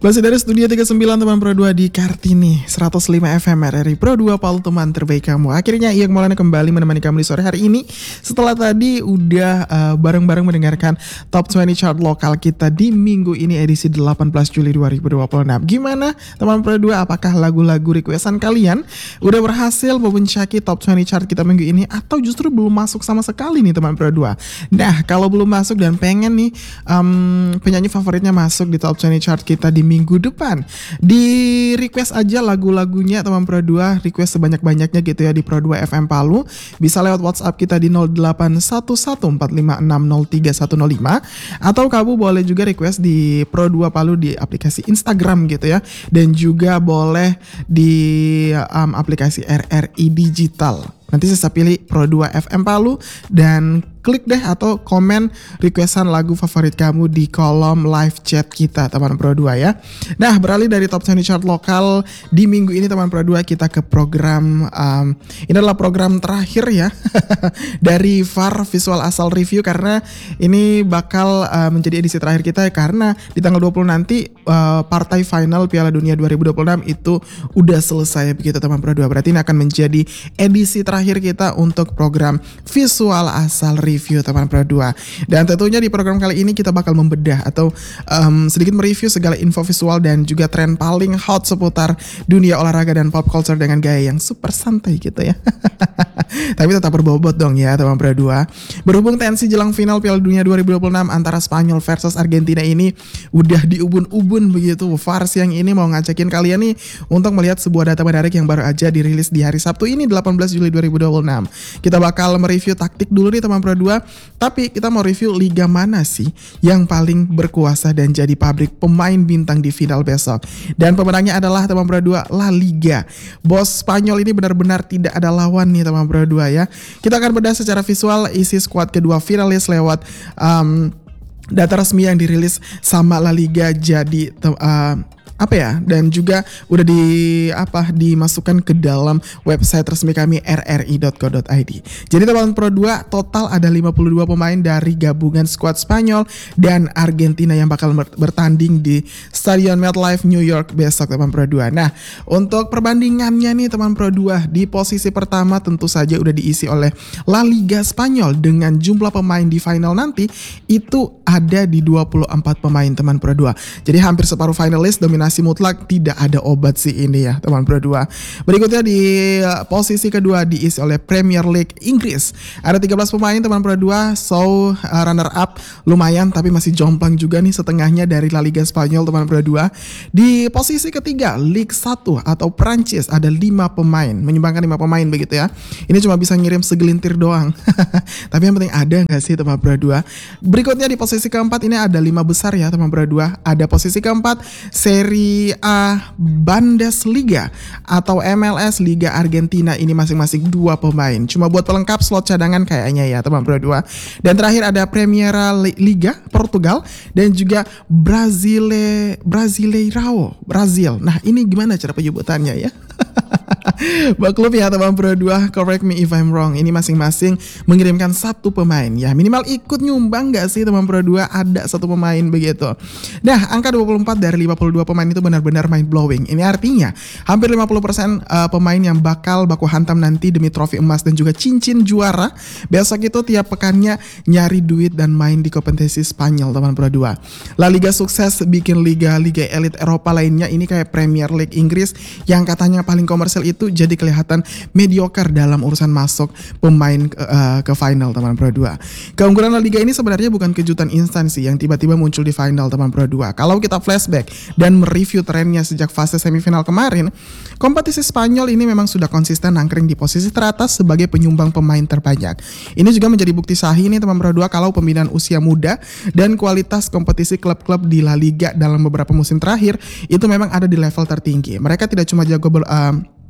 Masih dari Studio 39 teman Pro 2 di Kartini 105 FM RRI Pro 2 Palu, teman terbaik kamu. Akhirnya Iyak Maulana kembali menemani kamu di sore hari ini. Setelah tadi udah bareng-bareng mendengarkan Top 20 Chart lokal kita di minggu ini edisi 18 Juli 2026. Gimana teman Pro 2, apakah lagu-lagu requestan kalian udah berhasil memuncaki Top 20 Chart kita minggu ini, atau justru belum masuk sama sekali nih teman Pro 2? Nah, kalau belum masuk dan pengen nih penyanyi favoritnya masuk di Top 20 Chart kita di minggu depan, di request aja lagu-lagunya teman Pro 2, request sebanyak-banyaknya gitu ya di Pro 2 FM Palu. Bisa lewat WhatsApp kita di 081145603105, atau kamu boleh juga request di Pro 2 Palu di aplikasi Instagram gitu ya, dan juga boleh di aplikasi RRI Digital. Nanti saya pilih Pro 2 FM Palu dan klik deh atau komen requestan lagu favorit kamu di kolom live chat kita teman Pro 2 ya. Nah, beralih dari Top 20 Chart lokal di minggu ini teman Pro 2, kita ke program ini adalah program terakhir ya dari VAR Visual Asal Review, karena ini bakal menjadi edisi terakhir kita karena di tanggal 20 nanti partai final Piala Dunia 2026 itu udah selesai begitu teman Pro 2. Berarti ini akan menjadi edisi terakhir kita untuk program Visual Asal Review teman Pro 2. Dan tentunya di program kali ini kita bakal membedah atau sedikit mereview segala info visual dan juga tren paling hot seputar dunia olahraga dan pop culture dengan gaya yang super santai gitu ya. Tapi tetap berbobot dong ya teman Pro 2. Berhubung tensi jelang final Piala Dunia 2026 antara Spanyol versus Argentina ini udah diubun-ubun begitu, VAR siang ini mau ngajakin kalian nih untuk melihat sebuah data menarik yang baru aja dirilis di hari Sabtu ini 18 Juli 2026. Kita bakal mereview taktik dulu nih teman Pro 2, tapi kita mau review liga mana sih yang paling berkuasa dan jadi pabrik pemain bintang di final besok. Dan pemenangnya adalah teman Pro 2 La Liga. Bos Spanyol ini benar-benar tidak ada lawan nih teman Pro 2 ya. Kita akan bedah secara visual isi skuad kedua finalis lewat data resmi yang dirilis sama La Liga, jadi dan juga udah dimasukkan ke dalam website resmi kami rri.co.id. Jadi teman Pro 2, total ada 52 pemain dari gabungan skuad Spanyol dan Argentina yang bakal bertanding di Stadion MetLife New York besok teman Pro 2. Nah, untuk perbandingannya nih teman Pro 2, di posisi pertama tentu saja udah diisi oleh La Liga Spanyol dengan jumlah pemain di final nanti itu ada di 24 pemain teman Pro 2. Jadi hampir separuh finalis, dominasi mutlak, tidak ada obat sih ini ya teman Pro 2. Berikutnya di posisi kedua diisi oleh Premier League Inggris. Ada 13 pemain teman Pro 2, so runner up lumayan tapi masih jomplang juga nih setengahnya dari La Liga Spanyol teman Pro 2. Di posisi ketiga Ligue 1 atau Prancis ada 5 pemain, menyumbangkan 5 pemain begitu ya. Ini cuma bisa ngirim segelintir doang. Tapi yang penting ada nggak sih teman Pro 2. Berikutnya di posisi keempat ini ada 5 besar ya teman Pro 2. Ada posisi keempat Serie A Bundesliga atau MLS Liga Argentina, ini masing-masing 2 pemain. Cuma buat pelengkap slot cadangan kayaknya ya teman Pro 2. Dan terakhir ada Primeira Liga Portugal dan juga Brasileirao Brazil. Nah, ini gimana cara penyebutannya ya? Klub ya teman Pro 2, correct me if I'm wrong. Ini masing-masing mengirimkan 1 pemain ya. Minimal ikut nyumbang gak sih teman Pro 2 ada 1 pemain begitu. Nah, angka 24 dari 52 pemain itu benar-benar mind blowing. Ini artinya hampir 50% pemain yang bakal baku hantam nanti demi trofi emas dan juga cincin juara. Besok itu tiap pekannya nyari duit dan main di kompetisi Spanyol teman Pro 2. La Liga sukses bikin liga-liga elit Eropa lainnya ini kayak Premier League Inggris yang katanya paling komersil itu jadi kelihatan mediocre dalam urusan masuk pemain ke final teman Pro 2. Keunggulan La Liga ini sebenarnya bukan kejutan instan sih yang tiba-tiba muncul di final teman Pro 2. Kalau kita flashback dan mereview trennya sejak fase semifinal kemarin, kompetisi Spanyol ini memang sudah konsisten nangkring di posisi teratas sebagai penyumbang pemain terbanyak. Ini juga menjadi bukti sahih nih teman Pro 2 kalau pembinaan usia muda dan kualitas kompetisi klub-klub di La Liga dalam beberapa musim terakhir itu memang ada di level tertinggi. Mereka tidak cuma jago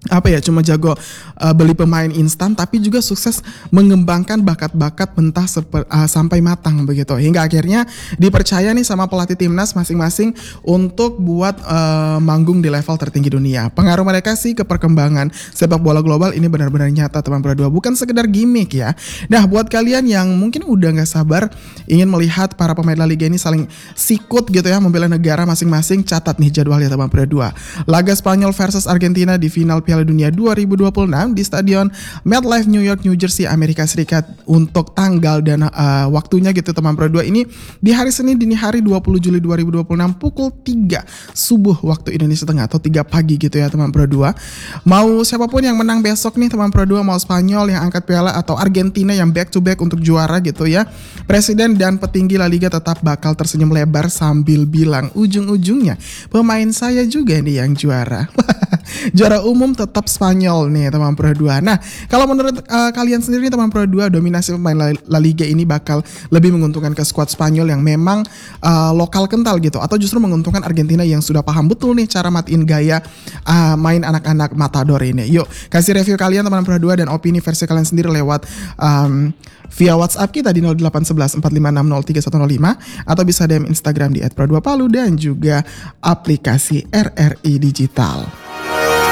cuma jago beli pemain instan, tapi juga sukses mengembangkan bakat-bakat mentah sampai matang begitu, hingga akhirnya dipercaya nih sama pelatih timnas masing-masing untuk buat manggung di level tertinggi dunia. Pengaruh mereka sih ke perkembangan sepak bola global ini benar-benar nyata teman Pro 2, bukan sekedar gimmick ya. Nah, buat kalian yang mungkin udah gak sabar ingin melihat para pemain La Liga ini saling sikut gitu ya, membela negara masing-masing, catat nih jadwalnya teman Pro 2. Laga Spanyol versus Argentina di final Piala Dunia 2026 di Stadion MetLife New York, New Jersey, Amerika Serikat untuk tanggal dan waktunya gitu teman Pro 2 ini di hari Senin dini hari 20 Juli 2026 pukul 3 subuh waktu Indonesia Tengah atau 3 pagi gitu ya teman Pro 2. Mau siapapun yang menang besok nih teman Pro 2, mau Spanyol yang angkat piala atau Argentina yang back to back untuk juara gitu ya, presiden dan petinggi La Liga tetap bakal tersenyum lebar sambil bilang ujung-ujungnya pemain saya juga nih yang juara. Juara umum tetap Spanyol nih teman Pro 2. Nah, kalau menurut kalian sendiri nih teman Pro 2, dominasi pemain La Liga ini bakal lebih menguntungkan ke skuad Spanyol yang memang lokal kental gitu, atau justru menguntungkan Argentina yang sudah paham betul nih cara matiin gaya main anak-anak matador ini? Yuk, kasih review kalian teman Pro 2 dan opini versi kalian sendiri lewat via WhatsApp kita di 0811 4560 3105 atau bisa DM Instagram di @pro2palu dan juga aplikasi RRI Digital.